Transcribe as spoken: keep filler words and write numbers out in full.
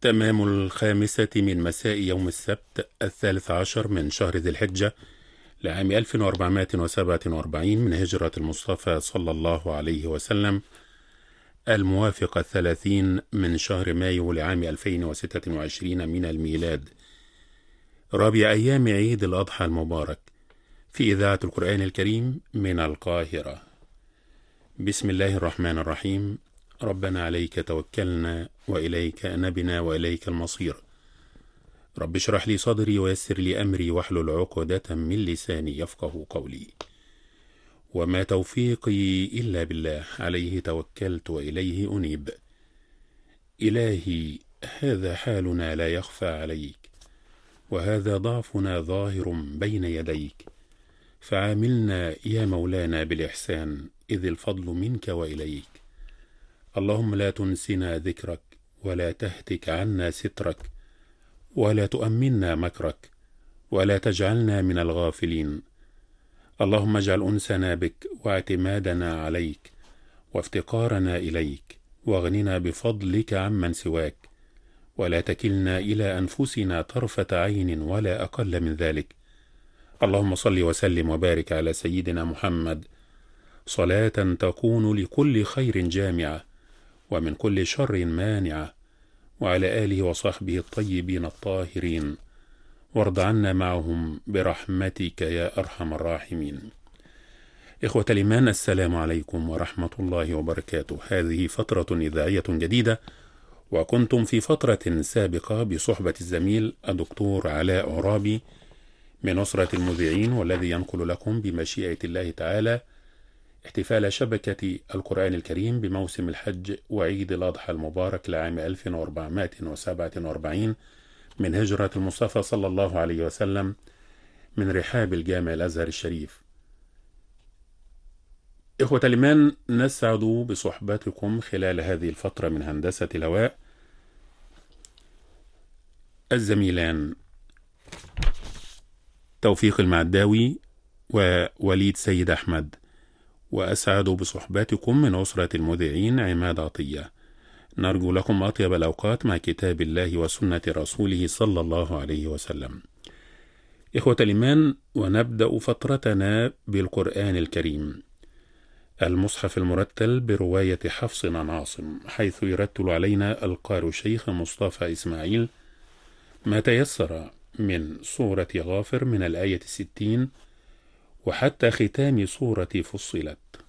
تمام الخامسة من مساء يوم السبت الثالث عشر من شهر ذي الحجة لعام ألف وأربعمائة وسبعة وأربعين من هجرة المصطفى صلى الله عليه وسلم، الموافق الثلاثين من شهر مايو لعام ألفين وستة وعشرين من الميلاد، رابع أيام عيد الأضحى المبارك، في إذاعة القرآن الكريم من القاهرة. بسم الله الرحمن الرحيم. ربنا عليك توكلنا وإليك أنبنا وإليك المصير. رب اشرح لي صدري ويسر لي أمري واحلل عقدة من لساني يفقه قولي. وما توفيقي إلا بالله، عليه توكلت وإليه أنيب. إلهي، هذا حالنا لا يخفى عليك، وهذا ضعفنا ظاهر بين يديك، فعاملنا يا مولانا بالإحسان، إذ الفضل منك وإليك. اللهم لا تنسنا ذكرك، ولا تهتك عنا سترك، ولا تؤمنا مكرك، ولا تجعلنا من الغافلين. اللهم اجعل أنسنا بك واعتمادنا عليك وافتقارنا إليك، واغننا بفضلك عمن سواك، ولا تكلنا إلى أنفسنا طرفة عين ولا أقل من ذلك. اللهم صل وسلم وبارك على سيدنا محمد صلاة تكون لكل خير جامعة ومن كل شر مانعة، وعلى آله وصحبه الطيبين الطاهرين، وارض عنا معهم برحمتك يا أرحم الراحمين. إخوة الإيمان، السلام عليكم ورحمة الله وبركاته. هذه فترة إذاعية جديدة، وكنتم في فترة سابقة بصحبة الزميل الدكتور علاء عرابي من أسرة المذيعين، والذي ينقل لكم بمشيئة الله تعالى احتفال شبكة القرآن الكريم بموسم الحج وعيد الأضحى المبارك لعام ألف وأربعمائة وسبعة وأربعين من هجرة المصطفى صلى الله عليه وسلم من رحاب الجامع الأزهر الشريف. إخوة الإيمان، نسعد بصحبتكم خلال هذه الفترة من هندسة الهواء الزميلان توفيق المعداوي ووليد سيد أحمد، وأسعد بصحبتكم من أسرة المذيعين عماد عطية. نرجو لكم أطيب الأوقات مع كتاب الله وسنة رسوله صلى الله عليه وسلم. إخوة الإيمان، ونبدأ فترتنا بالقرآن الكريم، المصحف المرتل برواية حفص عن عاصم، حيث يرتل علينا القارئ الشيخ مصطفى إسماعيل ما تيسر من سورة غافر من الآية الستين وحتى ختام سورة فصلت.